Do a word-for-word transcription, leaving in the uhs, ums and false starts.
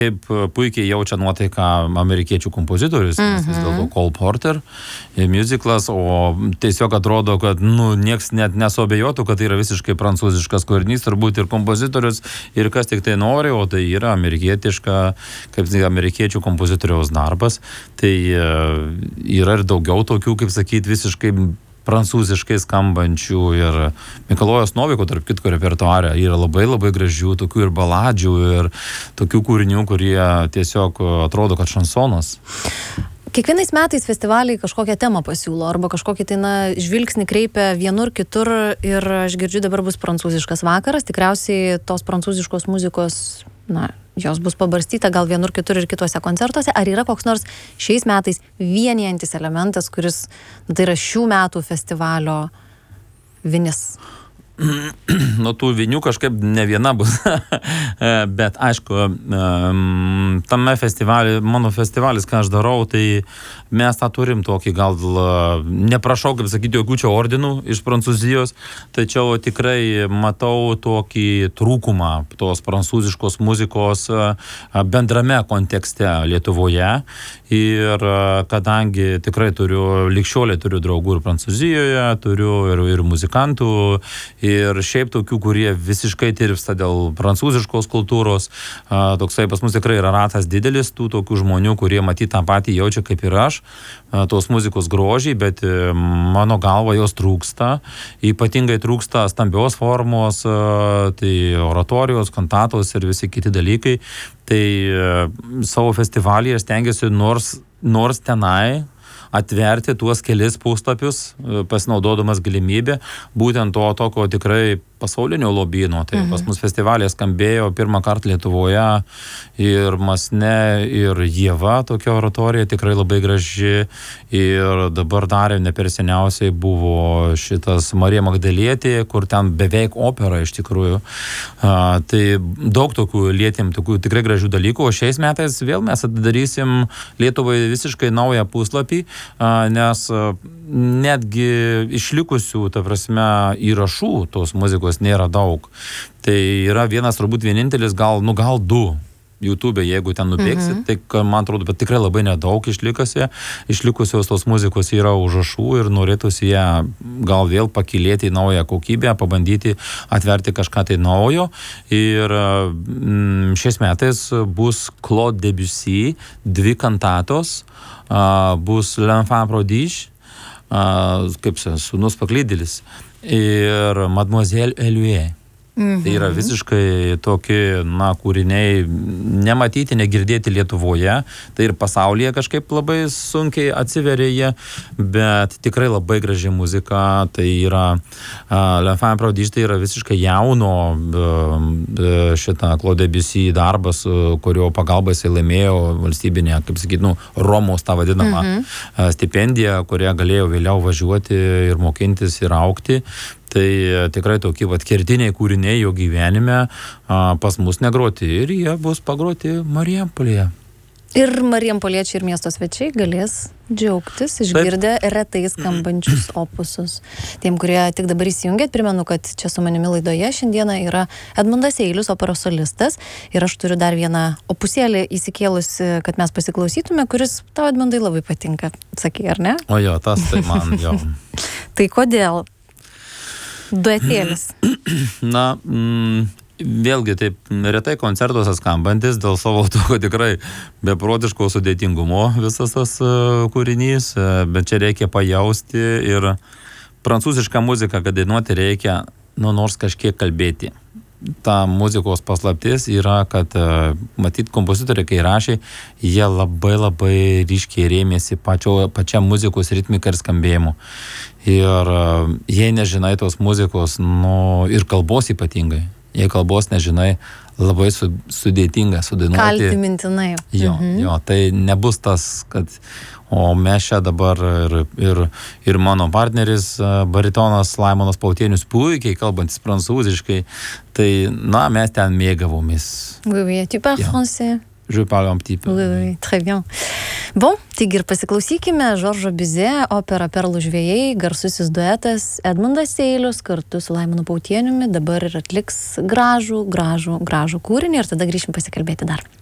Kaip puikiai jaučia nuotaiką amerikiečių kompozitorius, mm-hmm. nes vis dėlto Cole Porter musiclas, o tiesiog atrodo, kad nu, nieks net nesuabejotų, kad tai yra visiškai prancūziškas kūrinys, turbūt ir kompozitorius, ir kas tik tai nori, o tai yra amerikietiška, kaip amerikiečių kompozitoriaus darbas. Tai yra ir daugiau tokių, kaip sakyti, visiškai prancūziškai skambančių ir Mikalojos Noviko, tarp kitko, repertuare yra labai labai gražių, tokių ir baladžių, ir tokių kūrinių, kurie tiesiog atrodo, kad šansonas. Kiekvienais metais festivaliai kažkokią temą pasiūlo arba kažkokį tai na, žvilgsnį kreipia vienur kitur ir aš girdžiu, dabar bus prancūziškas vakaras, tikriausiai tos prancūziškos muzikos, na, jos bus pabarstyta gal vienur kitur ir kituose koncertuose. Ar yra koks nors šiais metais vienijantis elementas, kuris na, tai yra šių metų festivalio vinis? Nu, tų vinių kažkaip ne viena bus, bet aišku, tame festivalį, mano festivalis, ką aš darau, tai mes tą turim tokį, gal neprašau, kaip sakyti, jokių čia ordinų iš Prancūzijos, tačiau tikrai matau tokį trūkumą tos prancūziškos muzikos bendrame kontekste Lietuvoje ir kadangi tikrai turiu, likščiolė turiu draugų ir Prancūzijoje, turiu ir, ir muzikantų, ir šiaip tokių, kurie visiškai tirpsta dėl prancūziškos kultūros. A, toksai pas mus tikrai yra ratas didelis tų tokių žmonių, kurie matyt tą patį jaučia kaip ir aš, a, tos muzikos grožį, bet e, mano galva jos trūksta. Ypatingai trūksta stambios formos, a, tai oratorijos, kantatos ir visi kiti dalykai. Tai e, savo festivalyje stengiuosi nors, nors tenai atverti tuos kelis puslapius, pasinaudodamas galimybę, būtent to tokio tikrai pasaulinio lobyno. Tai mhm. pas mus festivalė skambėjo pirmą kartą Lietuvoje ir Masne, ir Ieva, tokia oratorija tikrai labai graži. Ir dabar darė ne per seniausiai buvo šitas Marija Magdalietė, kur ten beveik opera iš tikrųjų. A, tai daug tokių lietėm, tokių tikrai gražių dalykų. O šiais metais vėl mes atidarysim Lietuvai visiškai naują puslapį, a, nes a, netgi išlikusių, ta prasme, įrašų tos muzikos nėra daug. Tai yra vienas, turbūt vienintelis, gal, nu gal du YouTube, jeigu ten nubėgsit, mm-hmm. tai man atrodo, bet tikrai labai nedaug išlikusi. Išlikusios tos muzikos yra užrašų ir norėtųsi ją gal vėl pakilėti į naują kokybę, pabandyti atverti kažką tai naujo. Ir mm, šiais metais bus Claude Debussy, dvi kantatos, uh, bus L'Enfant Prodige, uh, kaip se, sūnus paklydėlis, ir Mademoiselle Eluée. Mhm. Tai yra visiškai tokie, na, kūriniai nematyti, negirdėti Lietuvoje, tai ir pasaulyje kažkaip labai sunkiai atsiveria jie, bet tikrai labai graži muzika. Tai yra uh, L'Enfant Prodige, tai yra visiškai jauno uh, šitą Claude Debussy darbas, uh, kurio pagalba jisai laimėjo valstybinę, kaip sakyti, nu, Romos tą vadinamą mhm. uh, stipendiją, kurią galėjo vėliau važiuoti ir mokintis ir augti. Tai tikrai tokie vat kertiniai kūriniai jo gyvenime a, pas mus negroti ir jie bus pagroti Marijampolėje. Ir marijampoliečiai ir miesto svečiai galės džiaugtis, išgirdę Taip. retai skambančius opusus. Tiem, kurie tik dabar įsijungėt, primenu, kad čia su manimi laidoje šiandieną yra Edmundas Eilius, operos solistas, ir aš turiu dar vieną opusėlį įsikėlusi, kad mes pasiklausytume, kuris tau, Edmundai, labai patinka, sakai, ar ne? O jo, tas tai man jau. Tai kodėl? Duetėlis. Na, mm, vėlgi taip retai koncertuose skambantis dėl savo tokio tikrai beprotiško sudėtingumo visas tas uh, kūrinys, uh, bet čia reikia pajausti ir prancūzišką muziką, kad dainuoti reikia, nu, nors kažkiek kalbėti. Ta muzikos paslaptis yra, kad uh, matyt kompozitoriai, kai rašė, jie labai labai ryškiai rėmėsi pačio, pačia muzikos ritmika ir skambėjimu. Ir uh, jei nežinai tos muzikos, nu, ir kalbos ypatingai, jei kalbos nežinai, labai su, sudėtinga sudainuoti. Kalti mintinai. Jo, mhm. jo, tai nebus tas, kad o mes čia dabar ir, ir, ir mano partneris baritonas Laimonas Pautienius puikiai kalbantis prancūziškai, tai, na, mes ten mėgavomės. Oui, oui, tu parles ja. français. Je parle un petit peu. Oui, oui, très bien. Bon, taigi ir pasiklausykime Žoržo Bizet, opera Perlų žvejai, garsusis duetas Edmundas Eilius kartu su Laimonu Pautieniumi dabar ir atliks gražų, gražų, gražų kūrinį ir tada grįšim pasikalbėti dar.